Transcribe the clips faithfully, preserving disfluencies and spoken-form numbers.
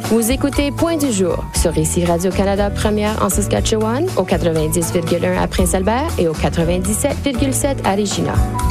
Vous écoutez Point du jour sur ici Radio-Canada Première en Saskatchewan, au quatre-vingt-dix virgule un à Prince-Albert et au quatre-vingt-dix-sept virgule sept à Regina.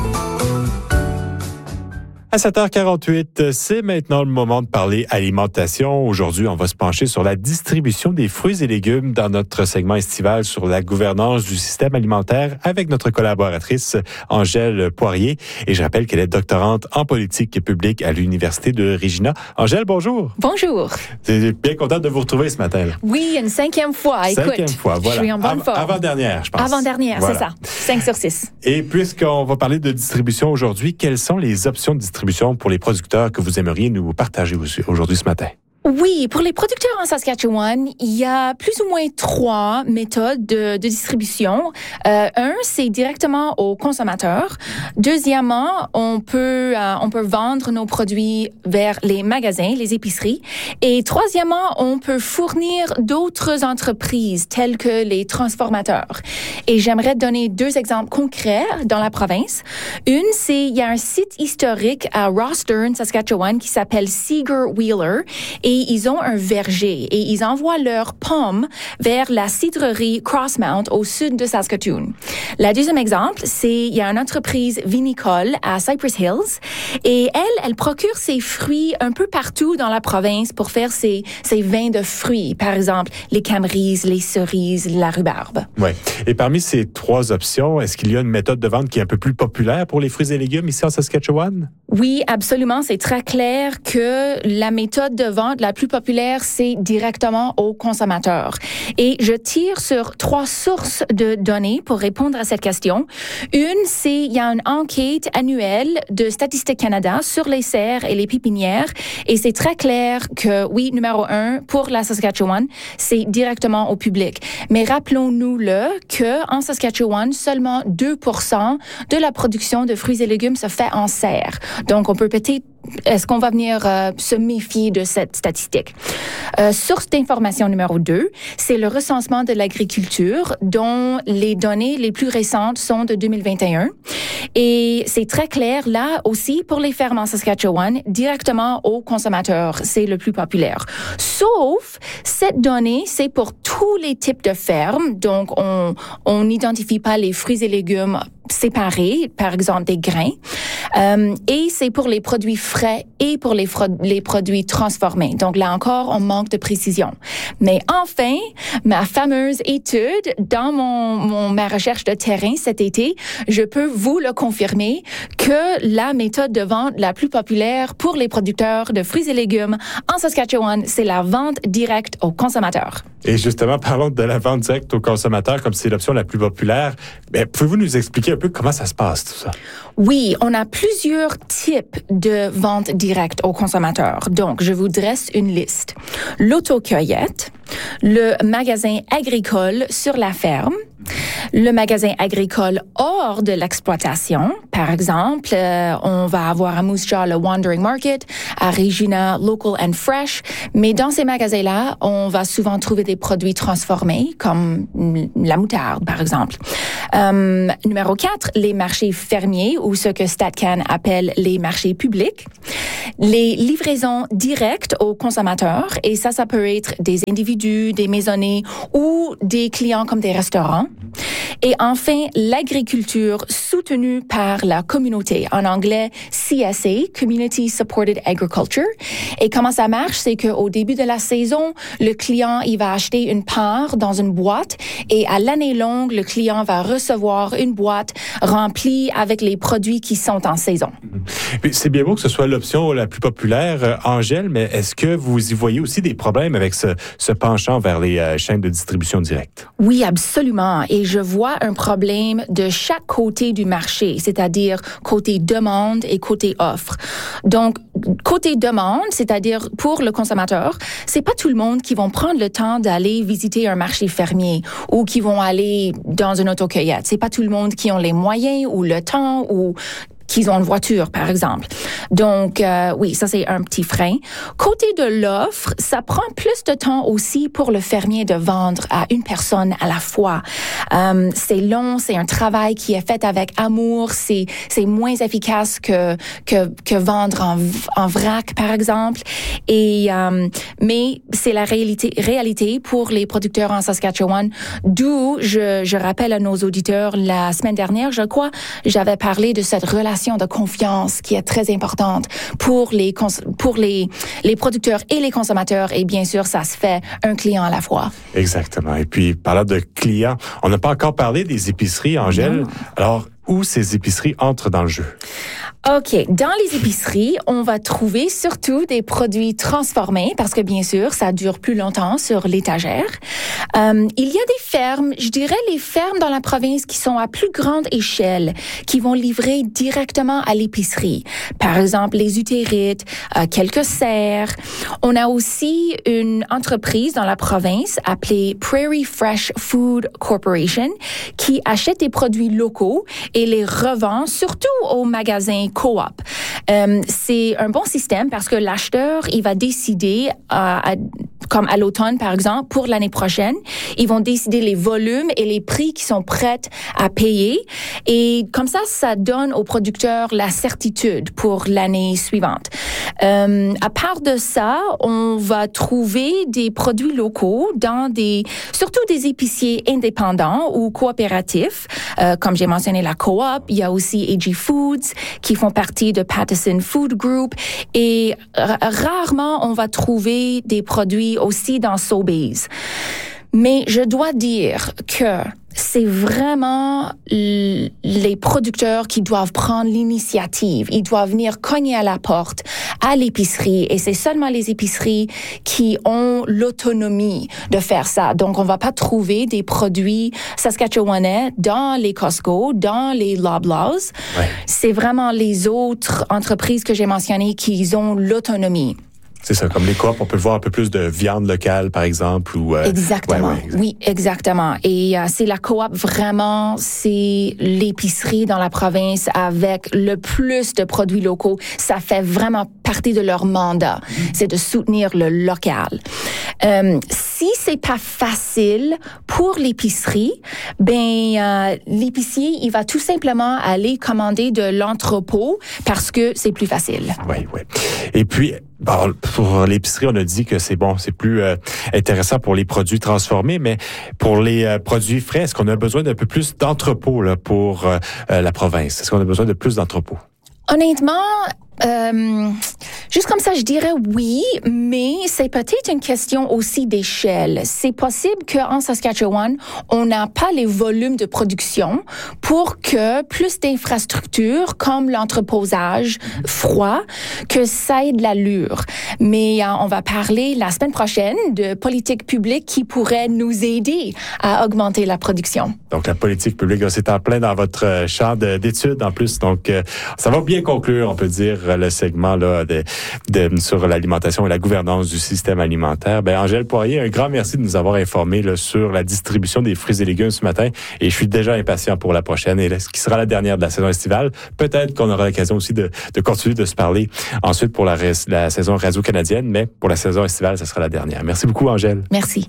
À sept heures quarante-huit, c'est maintenant le moment de parler alimentation. Aujourd'hui, on va se pencher sur la distribution des fruits et légumes dans notre segment estival sur la gouvernance du système alimentaire avec notre collaboratrice Angèle Poirier. Et je rappelle qu'elle est doctorante en politique publique à l'Université de Regina. Angèle, bonjour. Bonjour. Je suis bien contente de vous retrouver ce matin. Oui, une cinquième fois. Écoute, cinquième fois, voilà. Je suis en bonne Av- forme. Avant-dernière, je pense. Avant-dernière, voilà. c'est ça. cinq sur six. Et puisqu'on va parler de distribution aujourd'hui, quelles sont les options de distribution pour les producteurs que vous aimeriez nous partager aujourd'hui ce matin? Oui, pour les producteurs en Saskatchewan, il y a plus ou moins trois méthodes de, de distribution. Euh, un, c'est directement aux consommateurs. Deuxièmement, on peut euh, on peut vendre nos produits vers les magasins, les épiceries. Et troisièmement, on peut fournir d'autres entreprises telles que les transformateurs. Et j'aimerais donner deux exemples concrets dans la province. Une, c'est il y a un site historique à Rostern, Saskatchewan, qui s'appelle Seeger Wheeler. Et Et ils ont un verger et ils envoient leurs pommes vers la cidrerie Crossmount au sud de Saskatoon. La deuxième exemple, c'est il y a une entreprise vinicole à Cypress Hills et elle, elle procure ses fruits un peu partout dans la province pour faire ses, ses vins de fruits. Par exemple, les camerises, les cerises, la rhubarbe. Oui. Et parmi ces trois options, est-ce qu'il y a une méthode de vente qui est un peu plus populaire pour les fruits et légumes ici en Saskatchewan? Oui, absolument. C'est très clair que la méthode de vente la plus populaire, c'est directement aux consommateurs. Et je tire sur trois sources de données pour répondre à cette question. Une, c'est il y a une enquête annuelle de Statistique Canada sur les serres et les pépinières. Et c'est très clair que, oui, numéro un, pour la Saskatchewan, c'est directement au public. Mais rappelons-nous-le qu'en Saskatchewan, seulement deux pour cent de la production de fruits et légumes se fait en serre. Donc, on peut peut-être Est-ce qu'on va venir euh, se méfier de cette statistique? Euh, source d'information numéro deux, c'est le recensement de l'agriculture dont les données les plus récentes sont de deux mille vingt et un. Et c'est très clair, là aussi, pour les fermes en Saskatchewan, directement aux consommateurs, c'est le plus populaire. Sauf, cette donnée, c'est pour tous les types de fermes. Donc, on on n'identifie pas les fruits et légumes séparés, par exemple des grains. Euh, et c'est pour les produits frais et pour les, fro- les produits transformés. Donc là encore, on manque de précision. Mais enfin, ma fameuse étude, dans mon, mon ma recherche de terrain cet été, je peux vous le confirmer que la méthode de vente la plus populaire pour les producteurs de fruits et légumes en Saskatchewan, c'est la vente directe aux consommateurs. Et justement, parlons de la vente directe aux consommateurs, comme c'est l'option la plus populaire. Mais pouvez-vous nous expliquer un peu comment ça se passe, tout ça? Oui, on a plusieurs types de vente directe aux consommateurs. Donc, je vous dresse une liste. L'autocueillette, le magasin agricole sur la ferme, le magasin agricole hors de l'exploitation. Par exemple, euh, on va avoir à Moose Jaw le Wandering Market, à Regina Local and Fresh. Mais dans ces magasins-là, on va souvent trouver des produits transformés, comme la moutarde, par exemple. Euh, numéro quatre, les marchés fermiers, ou ce que StatCan appelle les marchés publics. Les livraisons directes aux consommateurs, et ça, ça peut être des individus, des maisonnées ou des clients comme des restaurants. Et enfin, l'agriculture soutenue par la communauté, en anglais C S A, Community Supported Agriculture. Et comment ça marche, c'est qu'au début de la saison, le client, il va acheter une part dans une boîte et à l'année longue, le client va recevoir une boîte remplie avec les produits qui sont en saison. C'est bien beau que ce soit l'option la plus populaire, euh, Angèle, mais est-ce que vous y voyez aussi des problèmes avec ce, ce penchant vers les euh, chaînes de distribution directe? Oui, absolument. Et je vois un problème de chaque côté du marché, c'est-à-dire côté demande et côté offre. Donc, côté demande, c'est-à-dire pour le consommateur, c'est pas tout le monde qui vont prendre le temps d'aller visiter un marché fermier ou qui vont aller dans une autocueillette. C'est pas tout le monde qui ont les moyens ou le temps ou qu'ils ont une voiture, par exemple. Donc, euh, oui, ça, c'est un petit frein. Côté de l'offre, ça prend plus de temps aussi pour le fermier de vendre à une personne à la fois. Euh, c'est long, c'est un travail qui est fait avec amour, c'est, c'est moins efficace que, que, que vendre en, en vrac, par exemple. Et, euh, mais c'est la réalité, réalité pour les producteurs en Saskatchewan, d'où je, je rappelle à nos auditeurs, la semaine dernière, je crois, j'avais parlé de cette relation de confiance qui est très importante pour les, cons- pour les, les producteurs et les consommateurs. Et bien sûr, ça se fait un client à la fois. Exactement. Et puis, parlant de clients, on n'a pas encore parlé des épiceries, Angèle. Non. Alors, où ces épiceries entrent dans le jeu? OK. Dans les épiceries, on va trouver surtout des produits transformés parce que, bien sûr, ça dure plus longtemps sur l'étagère. Euh, il y a des fermes, je dirais les fermes dans la province qui sont à plus grande échelle, qui vont livrer directement à l'épicerie. Par exemple, les utérites, euh, quelques serres. On a aussi une entreprise dans la province appelée Prairie Fresh Food Corporation qui achète des produits locaux et les revend surtout aux magasins coop. Euh, c'est un bon système parce que l'acheteur, il va décider, euh, à, comme à l'automne par exemple, pour l'année prochaine, ils vont décider les volumes et les prix qui sont prêts à payer. Et comme ça, ça donne aux producteurs la certitude pour l'année suivante. Euh, à part de ça, on va trouver des produits locaux dans des, surtout des épiciers indépendants ou coopératifs, euh, comme j'ai mentionné la coop. Il y a aussi A G Foods qui font partie de Pattison Food Group et r- rarement on va trouver des produits aussi dans Sobeys. Mais je dois dire que c'est vraiment l- les producteurs qui doivent prendre l'initiative. Ils doivent venir cogner à la porte à l'épicerie et c'est seulement les épiceries qui ont l'autonomie de faire ça. Donc, on va pas trouver des produits saskatchewanais dans les Costco, dans les Loblaws. Ouais. C'est vraiment les autres entreprises que j'ai mentionnées qui ont l'autonomie. C'est ça, comme les coop, on peut voir un peu plus de viande locale, par exemple. Ou, euh, exactement, ouais, ouais, exact. oui, exactement. Et euh, c'est la coop, vraiment, c'est l'épicerie dans la province avec le plus de produits locaux. Ça fait vraiment partie de leur mandat, mmh. c'est de soutenir le local. Euh, si c'est pas facile pour l'épicerie, ben euh, l'épicier, il va tout simplement aller commander de l'entrepôt parce que c'est plus facile. Oui, oui. Et puis, bon, pour l'épicerie, on a dit que c'est bon, c'est plus euh, intéressant pour les produits transformés, mais pour les euh, produits frais, est-ce qu'on a besoin d'un peu plus d'entrepôts là, pour euh, la province? Est-ce qu'on a besoin de plus d'entrepôts? Honnêtement, euh, juste comme ça, je dirais oui, mais c'est peut-être une question aussi d'échelle. C'est possible qu'en Saskatchewan, on n'a pas les volumes de production pour que plus d'infrastructures comme l'entreposage froid, que ça ait de l'allure. Mais euh, on va parler la semaine prochaine de politique publique qui pourrait nous aider à augmenter la production. Donc, la politique publique, c'est en plein dans votre champ de, d'études en plus. Donc, euh, ça va bien conclure, on peut dire, le segment là de, de sur l'alimentation et la gouvernance du système alimentaire. Ben Angèle Poirier, un grand merci de nous avoir informés là, sur la distribution des fruits et légumes ce matin. Et je suis déjà impatient pour la prochaine et là, ce qui sera la dernière de la saison estivale. Peut-être qu'on aura l'occasion aussi de, de continuer de se parler ensuite pour la, la saison radio-canadienne, mais pour la saison estivale, ce sera la dernière. Merci beaucoup, Angèle. Merci.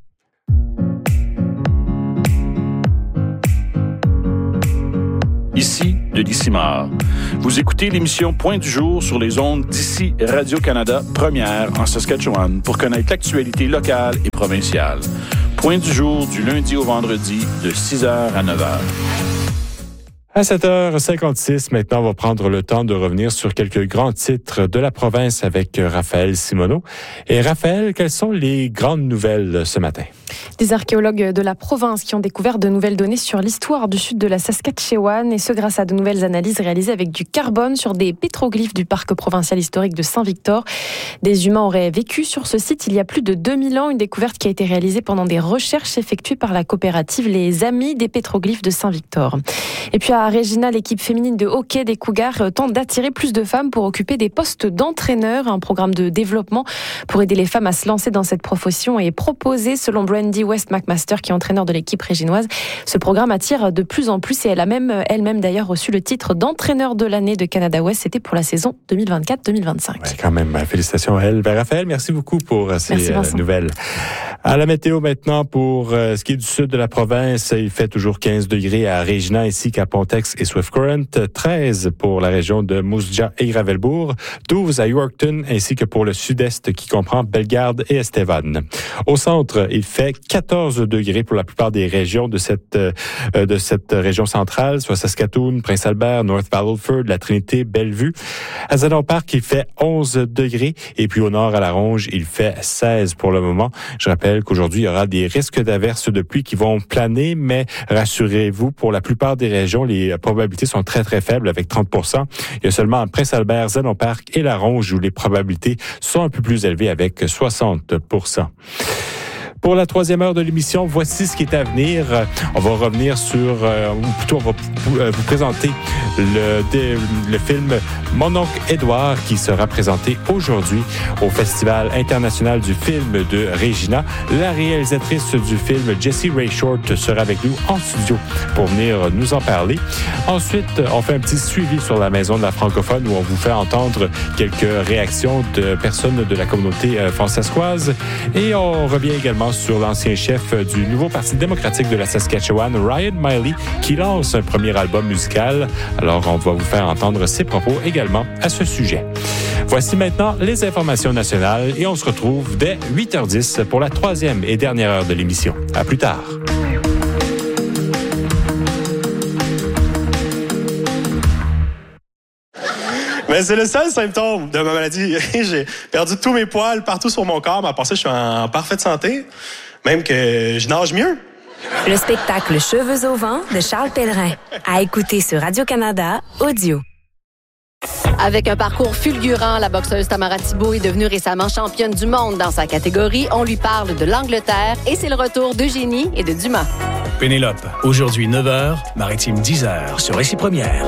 Ici, Denis Simard. Vous écoutez l'émission Point du jour sur les ondes d'ici Radio-Canada, première en Saskatchewan, pour connaître l'actualité locale et provinciale. Point du jour du lundi au vendredi de six heures à neuf heures. À sept heures cinquante-six, maintenant, on va prendre le temps de revenir sur quelques grands titres de la province avec Raphaël Simoneau. Et Raphaël, quelles sont les grandes nouvelles ce matin? Des archéologues de la province qui ont découvert de nouvelles données sur l'histoire du sud de la Saskatchewan, et ce grâce à de nouvelles analyses réalisées avec du carbone sur des pétroglyphes du parc provincial historique de Saint-Victor. Des humains auraient vécu sur ce site il y a plus de deux mille ans, une découverte qui a été réalisée pendant des recherches effectuées par la coopérative Les Amis des pétroglyphes de Saint-Victor. Et puis à À Regina, l'équipe féminine de hockey des Cougars tente d'attirer plus de femmes pour occuper des postes d'entraîneurs. Un programme de développement pour aider les femmes à se lancer dans cette profession est proposé selon Brandy West McMaster, qui est entraîneur de l'équipe réginoise. Ce programme attire de plus en plus et elle a même elle-même d'ailleurs reçu le titre d'entraîneur de l'année de Canada West. C'était pour la saison deux mille vingt-quatre deux mille vingt-cinq. Ouais, quand même, félicitations à elle. Ben, Raphaël, merci beaucoup pour ces merci, nouvelles. À la météo maintenant pour euh, ce qui est du sud de la province, il fait toujours quinze degrés à Regina ainsi qu'à Pontex et Swift Current, treize pour la région de Moose Jaw et Gravelbourg, douze à Yorkton ainsi que pour le sud-est qui comprend Bellegarde et Estevan. Au centre, il fait quatorze degrés pour la plupart des régions de cette euh, de cette région centrale, soit Saskatoon, Prince-Albert, North Battleford, la Trinité, Bellevue. À Zanon Park, il fait onze degrés et puis au nord à La Ronge, il fait seize pour le moment. Je rappelle qu'aujourd'hui, il y aura des risques d'averses de pluie qui vont planer, mais rassurez-vous, pour la plupart des régions, les probabilités sont très, très faibles avec trente pour cent. Il y a seulement Prince-Albert, Zanon Park et La Ronge où les probabilités sont un peu plus élevées avec soixante pour cent. Pour la troisième heure de l'émission, voici ce qui est à venir. On va revenir sur, euh, ou plutôt on va vous présenter le, le film Mon oncle Édouard qui sera présenté aujourd'hui au Festival international du film de Regina. La réalisatrice du film, Jessie Ray Short, sera avec nous en studio pour venir nous en parler. Ensuite, on fait un petit suivi sur la Maison de la francophone où on vous fait entendre quelques réactions de personnes de la communauté françaiscoise. Et on revient également sur l'ancien chef du nouveau Parti démocratique de la Saskatchewan, Ryan Miley, qui lance un premier album musical. Alors, on va vous faire entendre ses propos également à ce sujet. Voici maintenant les informations nationales et on se retrouve dès huit heures dix pour la troisième et dernière heure de l'émission. À plus tard. Mais c'est le seul symptôme de ma maladie. J'ai perdu tous mes poils partout sur mon corps, mais à part ça, je suis en parfaite santé. Même que je nage mieux. Le spectacle Cheveux au vent de Charles Pellerin. À écouter sur Radio-Canada Audio. Avec un parcours fulgurant, la boxeuse Tamara Thibault est devenue récemment championne du monde dans sa catégorie. On lui parle de l'Angleterre et c'est le retour d'Eugénie et de Dumas. Pénélope, aujourd'hui neuf heures, Maritime dix heures sur Récit Première.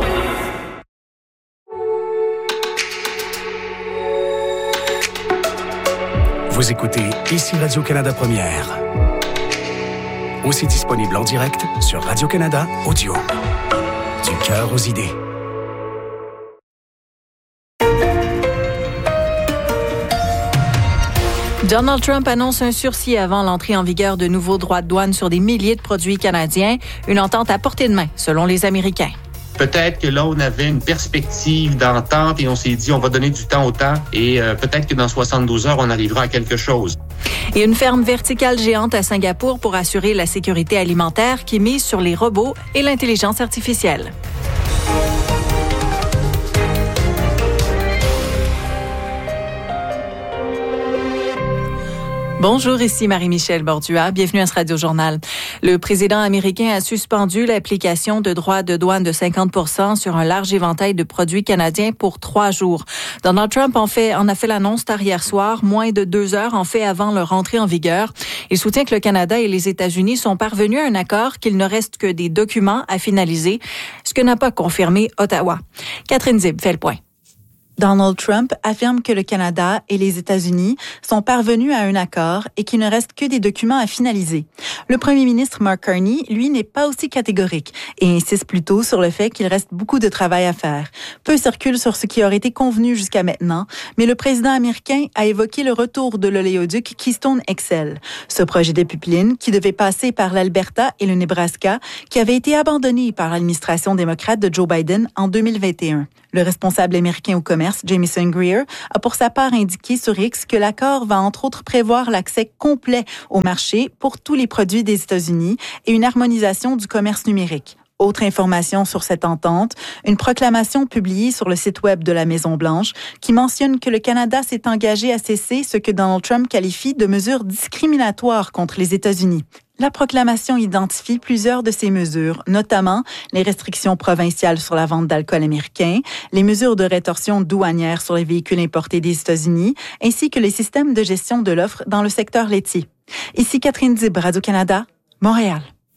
Vous écoutez ici Radio-Canada Première. Aussi disponible en direct sur Radio-Canada Audio. Du cœur aux idées. Donald Trump annonce un sursis avant l'entrée en vigueur de nouveaux droits de douane sur des milliers de produits canadiens. Une entente à portée de main, selon les Américains. Peut-être que là, on avait une perspective d'entente et on s'est dit, on va donner du temps au temps et euh, peut-être que dans soixante-douze heures, on arrivera à quelque chose. Et une ferme verticale géante à Singapour pour assurer la sécurité alimentaire qui mise sur les robots et l'intelligence artificielle. Bonjour, ici Marie-Michel Bordua. Bienvenue à ce Radio-Journal. Le président américain a suspendu l'application de droits de douane de cinquante pour cent sur un large éventail de produits canadiens pour trois jours. Donald Trump en, fait, en a fait l'annonce tard hier soir, moins de deux heures en fait avant leur entrée en vigueur. Il soutient que le Canada et les États-Unis sont parvenus à un accord qu'il ne reste que des documents à finaliser, ce que n'a pas confirmé Ottawa. Catherine Zib fait le point. Donald Trump affirme que le Canada et les États-Unis sont parvenus à un accord et qu'il ne reste que des documents à finaliser. Le premier ministre Mark Carney, lui, n'est pas aussi catégorique et insiste plutôt sur le fait qu'il reste beaucoup de travail à faire. Peu circule sur ce qui aurait été convenu jusqu'à maintenant, mais le président américain a évoqué le retour de l'oléoduc Keystone X L. Ce projet de pipeline, qui devait passer par l'Alberta et le Nebraska, qui avait été abandonné par l'administration démocrate de Joe Biden en deux mille vingt et un. Le responsable américain au commerce, Jamieson Greer, a pour sa part indiqué sur X que l'accord va entre autres prévoir l'accès complet au marché pour tous les produits des États-Unis et une harmonisation du commerce numérique. Autre information sur cette entente, une proclamation publiée sur le site web de la Maison-Blanche qui mentionne que le Canada s'est engagé à cesser ce que Donald Trump qualifie de mesures discriminatoires contre les États-Unis. La proclamation identifie plusieurs de ces mesures, notamment les restrictions provinciales sur la vente d'alcool américain, les mesures de rétorsion douanière sur les véhicules importés des États-Unis, ainsi que les systèmes de gestion de l'offre dans le secteur laitier. Ici Catherine Dib, Radio-Canada, Montréal.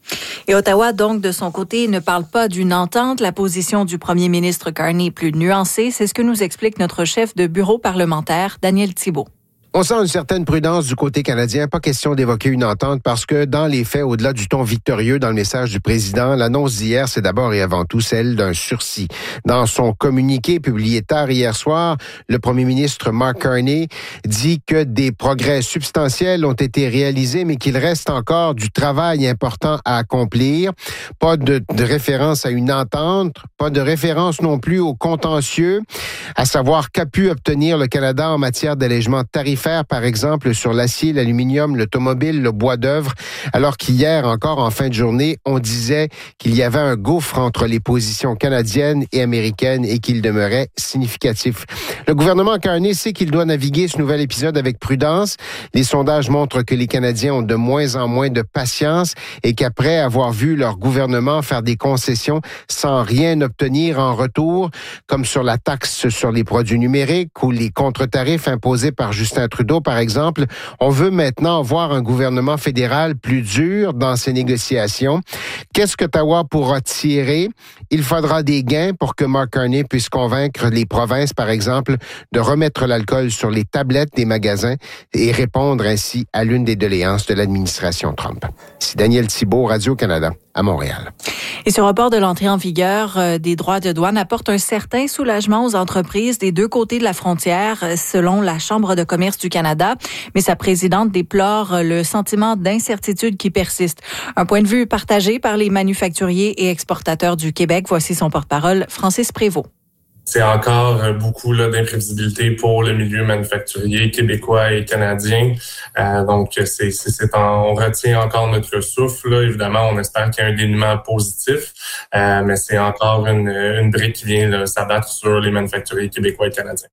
Et Ottawa, donc, de son côté, ne parle pas d'une entente. La position du premier ministre Carney est plus nuancée. C'est ce que nous explique notre chef de bureau parlementaire, Daniel Thibeault. On sent une certaine prudence du côté canadien. Pas question d'évoquer une entente parce que dans les faits, au-delà du ton victorieux dans le message du président, l'annonce d'hier, c'est d'abord et avant tout celle d'un sursis. Dans son communiqué publié tard hier soir, le premier ministre Mark Carney dit que des progrès substantiels ont été réalisés, mais qu'il reste encore du travail important à accomplir. Pas de, de référence à une entente, pas de référence non plus au contentieux, à savoir qu'a pu obtenir le Canada en matière d'allègement tarifaire, par exemple, sur l'acier, l'aluminium, l'automobile, le bois d'œuvre, alors qu'hier, encore en fin de journée, on disait qu'il y avait un gouffre entre les positions canadiennes et américaines et qu'il demeurait significatif. Le gouvernement Carney sait qu'il doit naviguer ce nouvel épisode avec prudence. Les sondages montrent que les Canadiens ont de moins en moins de patience et qu'après avoir vu leur gouvernement faire des concessions sans rien obtenir en retour, comme sur la taxe sur les produits numériques ou les contre-tarifs imposés par Justin Trudeau, par exemple, on veut maintenant voir un gouvernement fédéral plus dur dans ses négociations. Qu'est-ce qu'Ottawa pourra tirer? Il faudra des gains pour que Mark Carney puisse convaincre les provinces, par exemple, de remettre l'alcool sur les tablettes des magasins et répondre ainsi à l'une des doléances de l'administration Trump. C'est Daniel Thibeault, Radio-Canada, à Montréal. Et ce report de l'entrée en vigueur euh, des droits de douane apporte un certain soulagement aux entreprises des deux côtés de la frontière, selon la Chambre de commerce du Canada. Mais sa présidente déplore le sentiment d'incertitude qui persiste. Un point de vue partagé par les manufacturiers et exportateurs du Québec. Voici son porte-parole, Francis Prévost. C'est encore beaucoup là d'imprévisibilité pour le milieu manufacturier québécois et canadien. Euh, donc, c'est, c'est, c'est en, on retient encore notre souffle. Là. Évidemment, on espère qu'il y a un dénouement positif, euh, mais c'est encore une, une brique qui vient là, s'abattre sur les manufacturiers québécois et canadiens.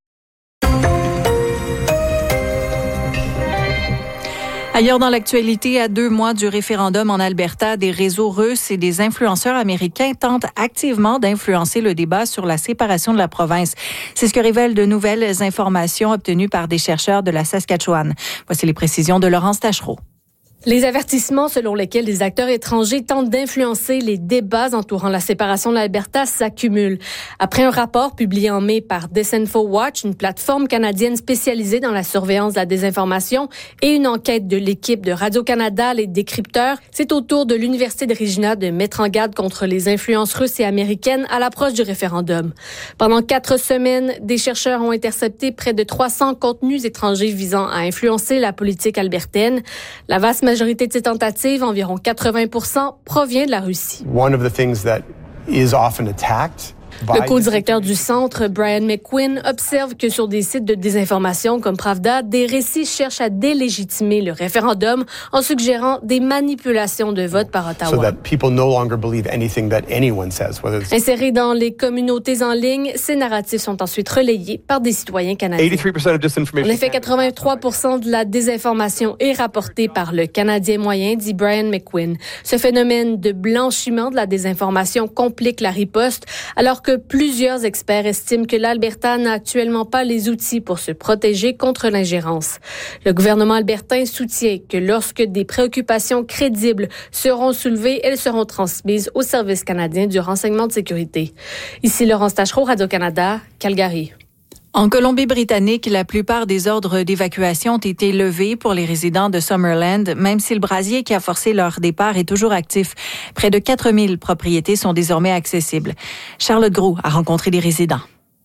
Ailleurs dans l'actualité, à deux mois du référendum en Alberta, des réseaux russes et des influenceurs américains tentent activement d'influencer le débat sur la séparation de la province. C'est ce que révèlent de nouvelles informations obtenues par des chercheurs de la Saskatchewan. Voici les précisions de Laurence Tachereau. Les avertissements selon lesquels des acteurs étrangers tentent d'influencer les débats entourant la séparation de l'Alberta s'accumulent. Après un rapport publié en mai par DisinfoWatch, une plateforme canadienne spécialisée dans la surveillance de la désinformation, et une enquête de l'équipe de Radio-Canada, les décrypteurs, c'est au tour de l'Université de Regina de mettre en garde contre les influences russes et américaines à l'approche du référendum. Pendant quatre semaines, des chercheurs ont intercepté près de trois cents contenus étrangers visant à influencer la politique albertaine. La vaste La majorité de ces tentatives, environ quatre-vingts pour cent, provient de la Russie. One of the things that is often attacked Le co-directeur du centre, Brian McQuinn, observe que sur des sites de désinformation comme Pravda, des récits cherchent à délégitimer le référendum en suggérant des manipulations de vote par Ottawa. So that people no longer believe anything that anyone says, whether it's... Insérés dans les communautés en ligne, ces narratifs sont ensuite relayés par des citoyens canadiens. eighty-three percent of disinformation. En effet, quatre-vingt-trois pour cent de la désinformation est rapportée par le Canadien moyen, dit Brian McQuinn. Ce phénomène de blanchiment de la désinformation complique la riposte, alors que plusieurs experts estiment que l'Alberta n'a actuellement pas les outils pour se protéger contre l'ingérence. Le gouvernement albertain soutient que lorsque des préoccupations crédibles seront soulevées, elles seront transmises au Service canadien du renseignement de sécurité. Ici Laurence Tachereau, Radio-Canada, Calgary. En Colombie-Britannique, la plupart des ordres d'évacuation ont été levés pour les résidents de Summerland, même si le brasier qui a forcé leur départ est toujours actif. Près de quatre mille propriétés sont désormais accessibles. Charlotte Gros a rencontré des résidents.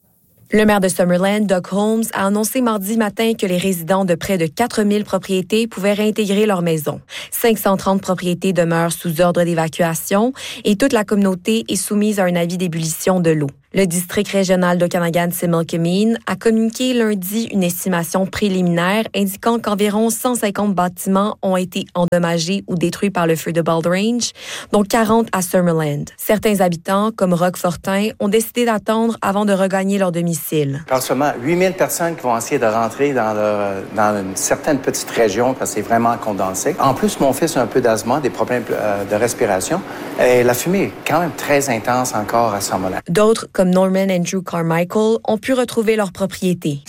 Le maire de Summerland, Doug Holmes, a annoncé mardi matin que les résidents de près de quatre mille propriétés pouvaient réintégrer leur maison. cinq cent trente propriétés demeurent sous ordre d'évacuation et toute la communauté est soumise à un avis d'ébullition de l'eau. Le district régional d'Okanagan-Similkameen a communiqué lundi une estimation préliminaire indiquant qu'environ cent cinquante bâtiments ont été endommagés ou détruits par le feu de Balrange, dont quarante à Summerland. Certains habitants, comme Rock Fortin, ont décidé d'attendre avant de regagner leur domicile. Quand seulement huit mille personnes qui vont essayer de rentrer dans, leur, dans une certaine petite région parce que c'est vraiment condensé. En plus, mon fils a un peu d'asthme, des problèmes euh, de respiration. Et la fumée est quand même très intense encore à Summerland. D'autres comme Norman Andrew Carmichael ont pu retrouver leur propriété.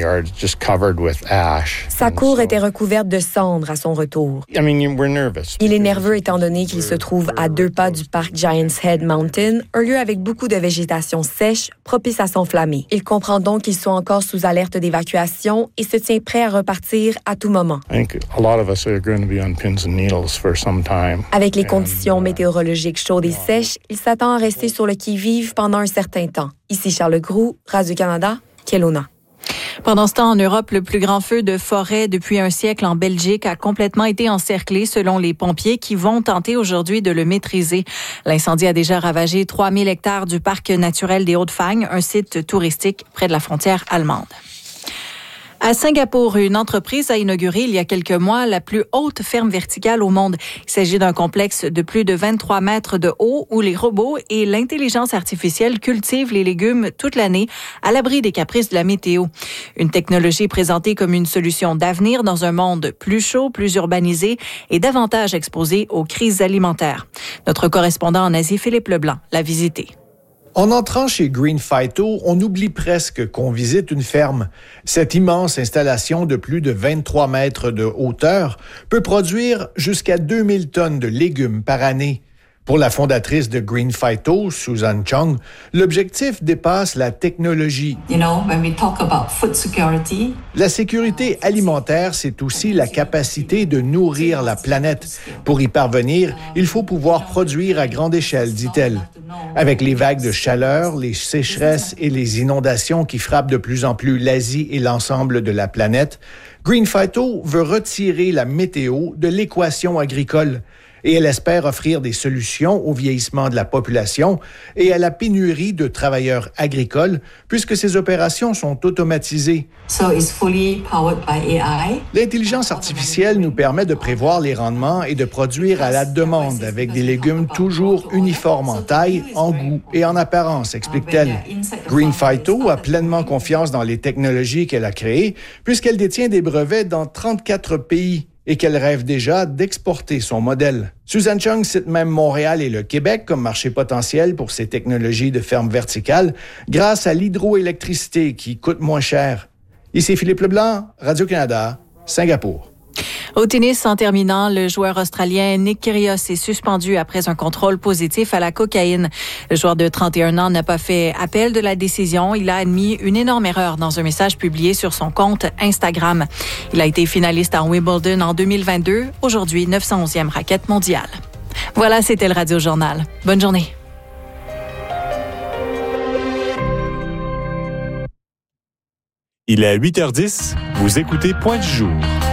Sa cour était recouverte de cendres à son retour. Il est nerveux étant donné qu'il se trouve à deux pas du parc Giant's Head Mountain, un lieu avec beaucoup de végétation sèche, propice à s'enflammer. Il comprend donc qu'ils sont encore sous alerte d'évacuation et se tient prêt à repartir à tout moment. Avec les conditions météorologiques chaudes et sèches, il s'attend à rester sur le qui-vive pendant un certain temps. Ici Charles Groux, Radio-Canada, Kelowna. Pendant ce temps, en Europe, le plus grand feu de forêt depuis un siècle en Belgique a complètement été encerclé selon les pompiers qui vont tenter aujourd'hui de le maîtriser. L'incendie a déjà ravagé trois mille hectares du parc naturel des Hauts-de-Fagne, un site touristique près de la frontière allemande. À Singapour, une entreprise a inauguré il y a quelques mois la plus haute ferme verticale au monde. Il s'agit d'un complexe de plus de vingt-trois mètres de haut où les robots et l'intelligence artificielle cultivent les légumes toute l'année à l'abri des caprices de la météo. Une technologie présentée comme une solution d'avenir dans un monde plus chaud, plus urbanisé et davantage exposé aux crises alimentaires. Notre correspondant en Asie, Philippe Leblanc, l'a visité. En entrant chez Green Phyto, on oublie presque qu'on visite une ferme. Cette immense installation de plus de vingt-trois mètres de hauteur peut produire jusqu'à deux mille tonnes de légumes par année. Pour la fondatrice de Green Phyto, Susan Chung, l'objectif dépasse la technologie. You know, when we talk about food security, la sécurité alimentaire, c'est aussi la capacité de nourrir la planète. Pour y parvenir, il faut pouvoir produire à grande échelle, dit-elle. Avec les vagues de chaleur, les sécheresses et les inondations qui frappent de plus en plus l'Asie et l'ensemble de la planète, Green Phyto veut retirer la météo de l'équation agricole. Et elle espère offrir des solutions au vieillissement de la population et à la pénurie de travailleurs agricoles, puisque ces opérations sont automatisées. So it's fully powered by A I. L'intelligence artificielle nous permet de prévoir les rendements et de produire à la demande avec des légumes toujours uniformes en taille, en goût et en apparence, explique-t-elle. Green Phyto a pleinement confiance dans les technologies qu'elle a créées, puisqu'elle détient des brevets dans trente-quatre pays. Et qu'elle rêve déjà d'exporter son modèle. Susan Chung cite même Montréal et le Québec comme marché potentiel pour ces technologies de ferme verticale grâce à l'hydroélectricité qui coûte moins cher. Ici Philippe Leblanc, Radio-Canada, Singapour. Au tennis, en terminant, le joueur australien Nick Kyrgios est suspendu après un contrôle positif à la cocaïne. Le joueur de trente et un ans n'a pas fait appel de la décision. Il a admis une énorme erreur dans un message publié sur son compte Instagram. Il a été finaliste à Wimbledon en deux mille vingt-deux, aujourd'hui neuf cent onzième raquette mondiale. Voilà, c'était le Radio Journal. Bonne journée. Il est huit heures dix, vous écoutez Point du jour.